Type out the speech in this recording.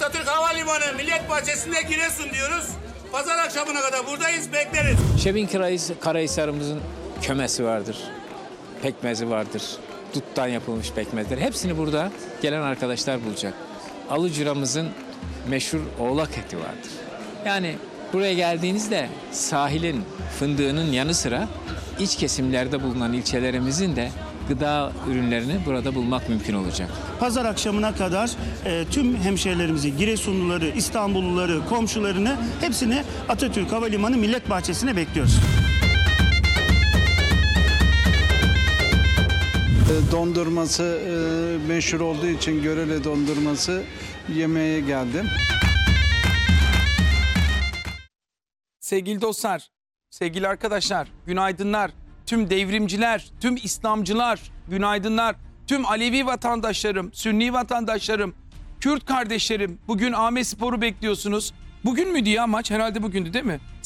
Atatürk Havalimanı Millet Bahçesi'nde Giresun diyoruz. Pazar akşamına kadar buradayız, bekleriz. Şebin Karahisar'ımızın kömesi vardır, pekmezi vardır, duttan yapılmış pekmezler. Hepsini burada gelen arkadaşlar bulacak. Alıcıramızın meşhur oğlak eti vardır. Yani buraya geldiğinizde sahilin, fındığının yanı sıra iç kesimlerde bulunan ilçelerimizin de gıda ürünlerini burada bulmak mümkün olacak. Pazar akşamına kadar tüm hemşehrilerimizi, Giresunluları, İstanbulluları, komşularını hepsini Atatürk Havalimanı Millet Bahçesi'ne bekliyoruz. Dondurması meşhur olduğu için Görele dondurması yemeye geldim. Sevgili dostlar, sevgili arkadaşlar, günaydınlar. Tüm devrimciler, tüm İslamcılar, günaydınlar. Tüm Alevi vatandaşlarım, Sünni vatandaşlarım, Kürt kardeşlerim, bugün Ahmetspor'u bekliyorsunuz. Bugün müydü ya maç? Herhalde bugündü değil mi?